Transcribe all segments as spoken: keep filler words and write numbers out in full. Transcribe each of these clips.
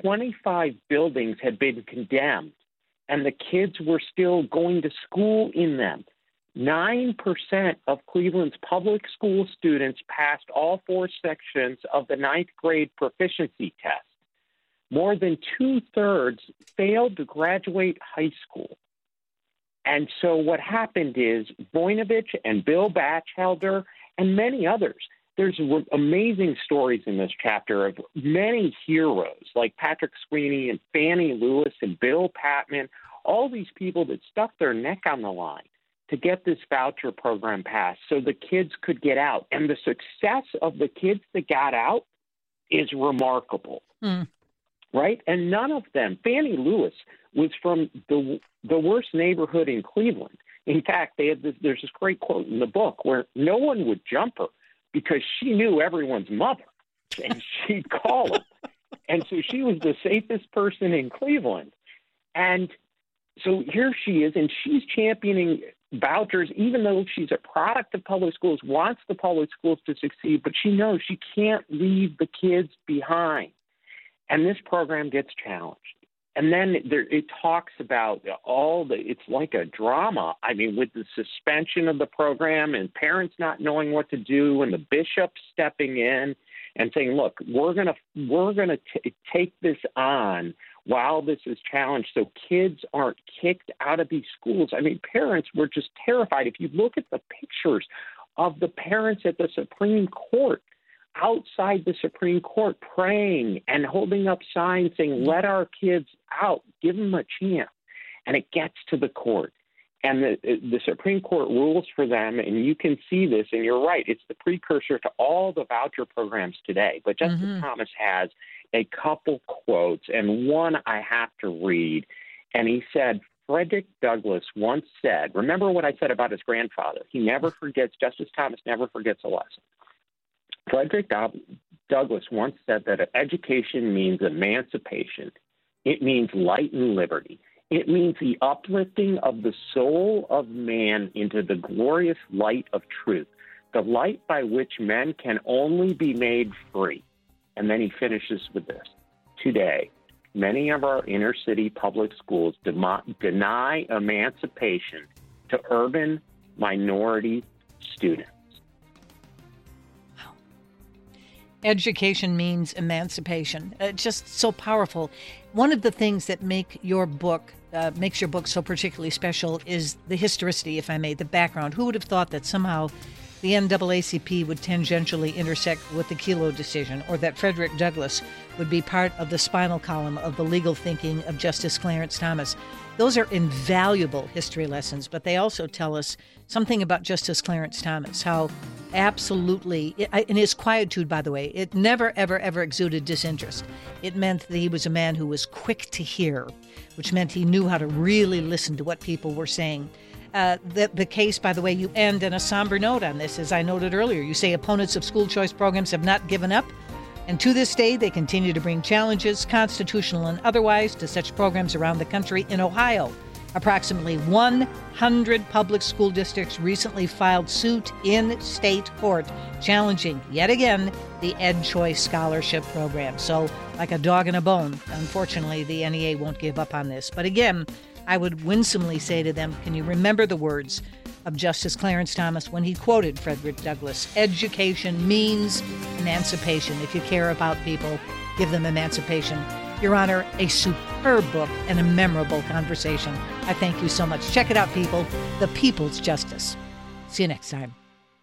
twenty-five buildings had been condemned, and the kids were still going to school in them. nine percent of Cleveland's public school students passed all four sections of the ninth grade proficiency test. More than two-thirds failed to graduate high school. And so what happened is Voinovich and Bill Batchelder and many others, there's amazing stories in this chapter of many heroes like Patrick Sweeney and Fannie Lewis and Bill Patman, all these people that stuck their neck on the line to get this voucher program passed so the kids could get out. And the success of the kids that got out is remarkable, mm. right? And none of them, Fannie Lewis was from the the worst neighborhood in Cleveland. In fact, they had this, there's this great quote in the book where no one would jump her because she knew everyone's mother, and she'd call them. And so she was the safest person in Cleveland. And so here she is, and she's championing vouchers, even though she's a product of public schools, wants the public schools to succeed, but she knows she can't leave the kids behind. And this program gets challenged. And then there, it talks about all the, it's like a drama. I mean, with the suspension of the program and parents not knowing what to do and the bishop stepping in and saying, look, we're going to, we're going to take this on while this is challenged so kids aren't kicked out of these schools. I mean, parents were just terrified. If you look at the pictures of the parents at the Supreme Court, outside the Supreme Court praying and holding up signs saying, let our kids out, give them a chance. And it gets to the court. And the, the Supreme Court rules for them, and you can see this, and you're right, it's the precursor to all the voucher programs today. But Justice mm-hmm. Thomas has a couple quotes, and one I have to read. And he said, Frederick Douglass once said, remember what I said about his grandfather, he never forgets, Justice Thomas never forgets a lesson. Frederick Douglass once said that education means emancipation. It means light and liberty. It means the uplifting of the soul of man into the glorious light of truth, the light by which men can only be made free. And then he finishes with this. Today, many of our inner city public schools dem- deny emancipation to urban minority students. Education means emancipation. Uh, just so powerful. One of the things that make your book uh, makes your book so particularly special is the historicity, if I may, the background. Who would have thought that somehow the N double A C P would tangentially intersect with the Kelo decision, or that Frederick Douglass would be part of the spinal column of the legal thinking of Justice Clarence Thomas? Those are invaluable history lessons, but they also tell us something about Justice Clarence Thomas, how absolutely, in his quietude, by the way, it never, ever, ever exuded disinterest. It meant that he was a man who was quick to hear, which meant he knew how to really listen to what people were saying. Uh, the, the case, by the way, you end on a somber note on this, as I noted earlier. You say opponents of school choice programs have not given up, and to this day, they continue to bring challenges, constitutional and otherwise, to such programs around the country. In Ohio, approximately one hundred public school districts recently filed suit in state court, challenging, yet again, the EdChoice scholarship program. So, like a dog and a bone, unfortunately, the N E A won't give up on this. But again, I would winsomely say to them, can you remember the words of Justice Clarence Thomas when he quoted Frederick Douglass? Education means emancipation. If you care about people, give them emancipation. Your Honor, a superb book and a memorable conversation. I thank you so much. Check it out, people. The People's Justice. See you next time.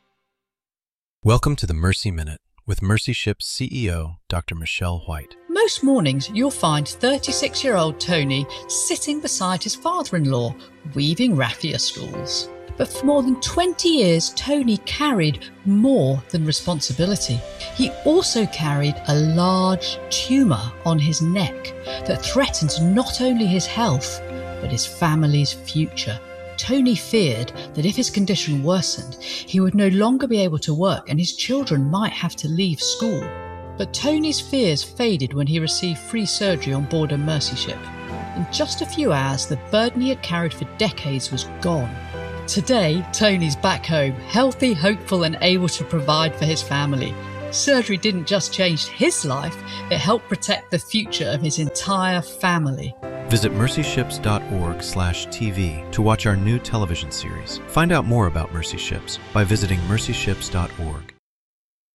Welcome to the Mercy Minute with Mercy Ship's C E O, Doctor Michelle White. Most mornings, you'll find thirty-six-year-old Tony sitting beside his father-in-law, weaving raffia stools. But for more than twenty years, Tony carried more than responsibility. He also carried a large tumour on his neck that threatened not only his health, but his family's future. Tony feared that if his condition worsened, he would no longer be able to work and his children might have to leave school. But Tony's fears faded when he received free surgery on board a Mercy ship. In just a few hours, the burden he had carried for decades was gone. Today, Tony's back home, healthy, hopeful and able to provide for his family. Surgery didn't just change his life, it helped protect the future of his entire family. Visit mercyships.org slash TV to watch our new television series. Find out more about Mercy Ships by visiting mercy ships dot org.